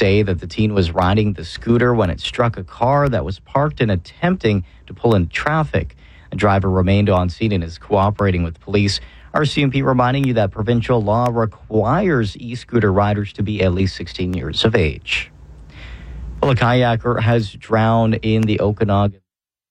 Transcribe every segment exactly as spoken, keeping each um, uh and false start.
say that the teen was riding the scooter when it struck a car that was parked and attempting to pull into traffic. The driver remained on scene and is cooperating with police. R C M P reminding you that provincial law requires e-scooter riders to be at least sixteen years of age. Well, a kayaker has drowned in the Okanagan.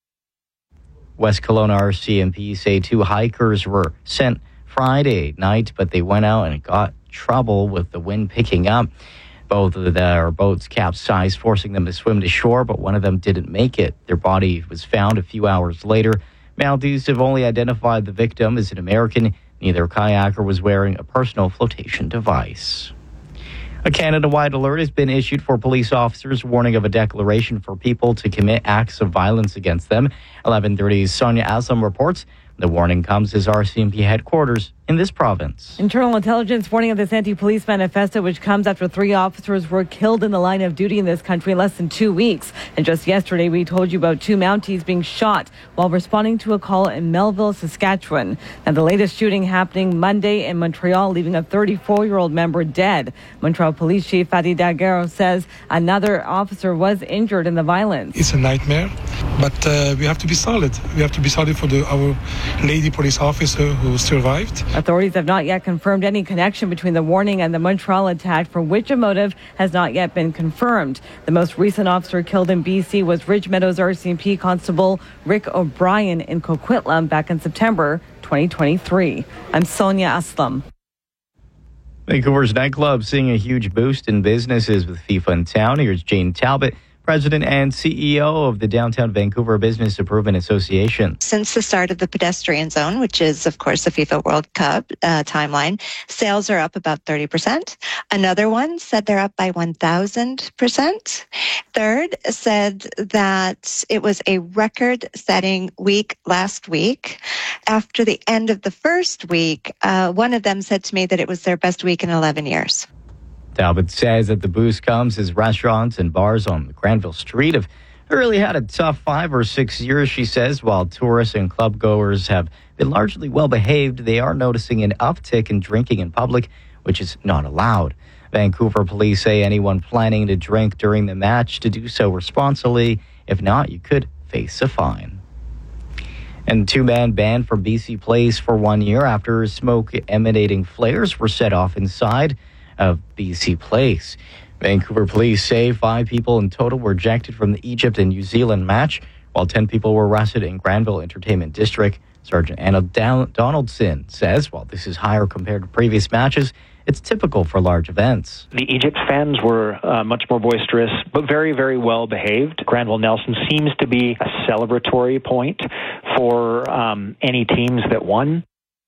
West Kelowna R C M P say two hikers were sent Friday night, but they went out and got trouble with the wind picking up. Both of their boats capsized, forcing them to swim to shore, but one of them didn't make it. Their body was found a few hours later. Maldives have only identified the victim as an American. Neither kayaker was wearing a personal flotation device. A Canada-wide alert has been issued for police officers, warning of a declaration for people to commit acts of violence against them. eleven thirty's Sonia Aslam reports. The warning comes as R C M P headquarters in this province. Internal intelligence warning of this anti-police manifesto, which comes after three officers were killed in the line of duty in this country in less than two weeks. And just yesterday, we told you about two Mounties being shot while responding to a call in Melville, Saskatchewan. And the latest shooting happening Monday in Montreal, leaving a thirty-four-year-old member dead. Montreal Police Chief Fadi Daguerre says another officer was injured in the violence. It's a nightmare, but uh, we have to be solid. We have to be solid for the, our lady police officer who survived. Authorities have not yet confirmed any connection between the warning and the Montreal attack, for which a motive has not yet been confirmed. The most recent officer killed in B C was Ridge Meadows R C M P Constable Rick O'Brien in Coquitlam back in September twenty twenty-three. I'm Sonia Aslam. Vancouver's nightclub seeing a huge boost in businesses with FIFA in town. Here's Jane Talbot, President and C E O of the Downtown Vancouver Business Improvement Association. Since the start of the pedestrian zone, which is, of course, the FIFA World Cup uh, timeline, sales are up about thirty percent. Another one said they're up by one thousand percent. Third said that it was a record-setting week last week. After the end of the first week, uh, one of them said to me that it was their best week in eleven years. Talbot says that the boost comes as restaurants and bars on Granville Street have really had a tough five or six years, she says. While tourists and club goers have been largely well behaved, they are noticing an uptick in drinking in public, which is not allowed. Vancouver police say anyone planning to drink during the match to do so responsibly. If not, you could face a fine. And two-man ban from B C Place for one year after smoke emanating flares were set off inside of B C Place. Vancouver police say five people in total were ejected from the Egypt and New Zealand match, while ten people were arrested in Granville Entertainment District. Sergeant Anna Donaldson says while this is higher compared to previous matches, it's typical for large events. The Egypt fans were uh, much more boisterous, but very, very well behaved. Granville Nelson seems to be a celebratory point for um, any teams that won.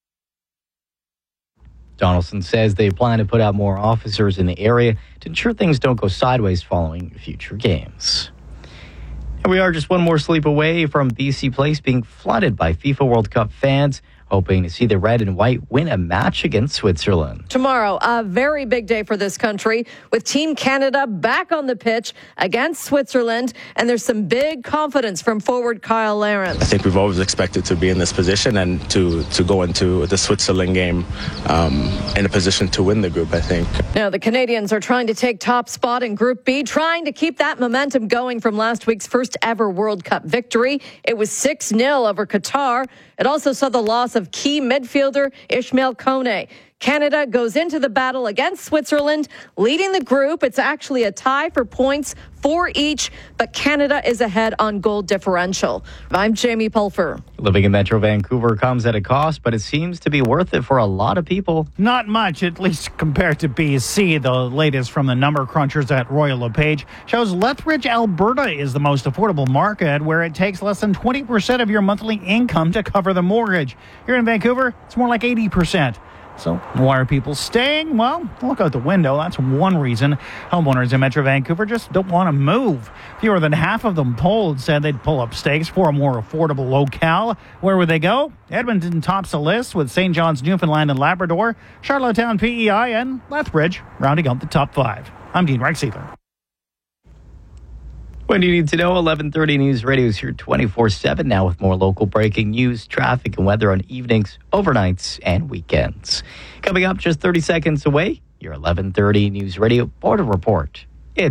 Donaldson says they plan to put out more officers in the area to ensure things don't go sideways following future games. And we are just one more sleep away from B C Place being flooded by FIFA World Cup fans, hoping to see the red and white win a match against Switzerland. Tomorrow, a very big day for this country, with Team Canada back on the pitch against Switzerland, and there's some big confidence from forward Kyle Larin. I think we've always expected to be in this position and to, to go into the Switzerland game um, in a position to win the group, I think. Now, the Canadians are trying to take top spot in Group B, trying to keep that momentum going from last week's first ever World Cup victory. It was six nil over Qatar. It also saw the loss of key midfielder Ismail Kone. Canada goes into the battle against Switzerland, leading the group. It's actually a tie for points for each, but Canada is ahead on goal differential. I'm Jamie Pulfer. Living in Metro Vancouver comes at a cost, but it seems to be worth it for a lot of people. Not much, at least compared to B C. The latest from the number crunchers at Royal LePage shows Lethbridge, Alberta is the most affordable market, where it takes less than twenty percent of your monthly income to cover the mortgage. Here in Vancouver, it's more like eighty percent. So why are people staying? Well, look out the window. That's one reason. Homeowners in Metro Vancouver just don't want to move. Fewer than half of them polled said they'd pull up stakes for a more affordable locale. Where would they go? Edmonton tops the list with Saint John's, Newfoundland and Labrador, Charlottetown, P E I, and Lethbridge rounding out the top five. I'm Dean Reichseeler. When you need to know, eleven thirty News Radio is here twenty-four seven now with more local breaking news, traffic, and weather on evenings, overnights, and weekends. Coming up just thirty seconds away, your eleven thirty News Radio Border Report.